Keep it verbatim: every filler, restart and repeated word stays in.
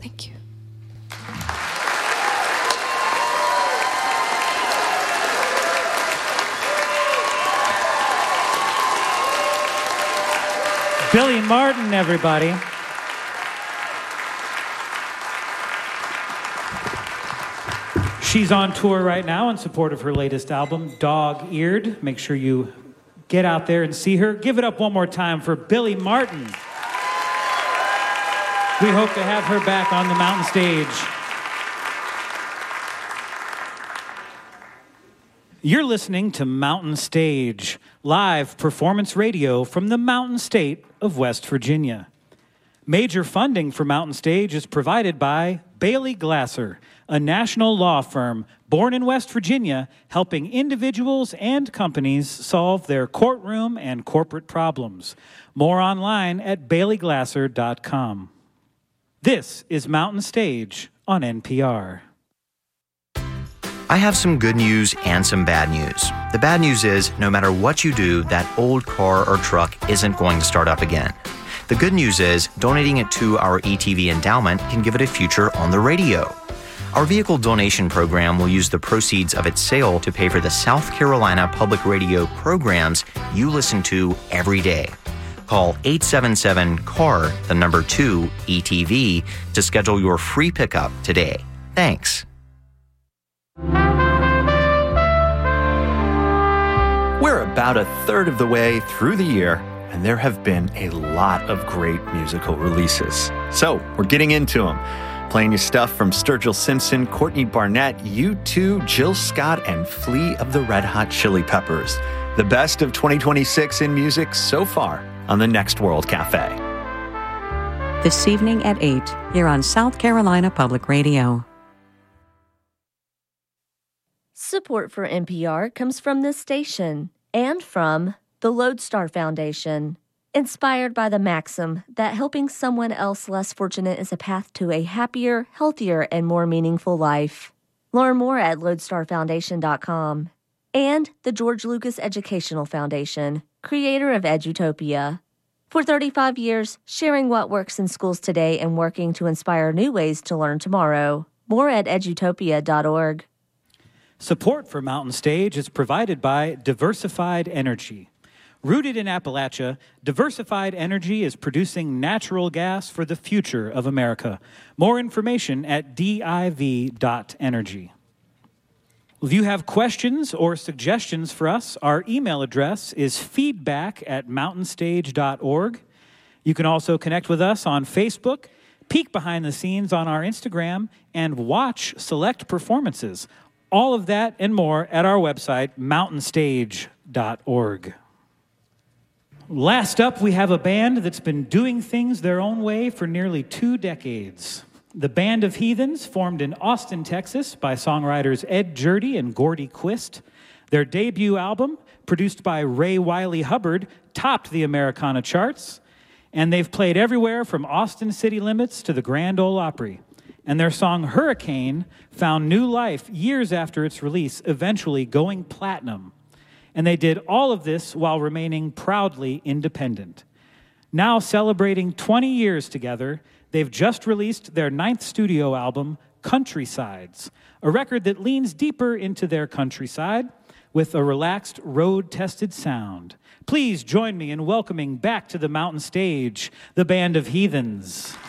Thank you. Billie Martin, everybody. She's on tour right now in support of her latest album, Dog Eared. Make sure you get out there and see her. Give it up one more time for Billie Martin. We hope to have her back on the Mountain Stage. You're listening to Mountain Stage, live performance radio from the Mountain State of West Virginia. Major funding for Mountain Stage is provided by Bailey Glasser, a national law firm born in West Virginia, helping individuals and companies solve their courtroom and corporate problems. More online at bailey glasser dot com. This is Mountain Stage on N P R. I have some good news and some bad news. The bad news is, no matter what you do, that old car or truck isn't going to start up again. The good news is, donating it to our E T V endowment can give it a future on the radio. Our vehicle donation program will use the proceeds of its sale to pay for the South Carolina Public Radio programs you listen to every day. Call eight seven seven C A R, the number two, E T V, to schedule your free pickup today. Thanks. We're about a third of the way through the year, and there have been a lot of great musical releases. So we're getting into them. Playing you stuff from Sturgill Simpson, Courtney Barnett, U two, Jill Scott, and Flea of the Red Hot Chili Peppers. The best of twenty twenty-six in music so far on the Next World Cafe. This evening at eight, here on South Carolina Public Radio. Support for N P R comes from this station and from the Lodestar Foundation, inspired by the maxim that helping someone else less fortunate is a path to a happier, healthier, and more meaningful life. Learn more at lodestar foundation dot com. And the George Lucas Educational Foundation, creator of Edutopia. For thirty-five years, sharing what works in schools today and working to inspire new ways to learn tomorrow. More at edutopia dot org. Support for Mountain Stage is provided by Diversified Energy. Rooted in Appalachia, Diversified Energy is producing natural gas for the future of America. More information at div dot energy. If you have questions or suggestions for us, our email address is feedback at mountain stage dot org. You can also connect with us on Facebook, peek behind the scenes on our Instagram, and watch select performances. All of that and more at our website, mountain stage dot org. Last up, we have a band that's been doing things their own way for nearly two decades. The Band of Heathens, formed in Austin, Texas by songwriters Ed Jurdy and Gordy Quist. Their debut album, produced by Ray Wiley Hubbard, topped the Americana charts, and they've played everywhere from Austin city limits to the Grand Ole Opry. And their song Hurricane found new life years after its release, eventually going platinum. And they did all of this while remaining proudly independent. Now celebrating twenty years together, they've just released their ninth studio album, Countrysides, a record that leans deeper into their countryside with a relaxed, road-tested sound. Please join me in welcoming back to the Mountain Stage the Band of Heathens.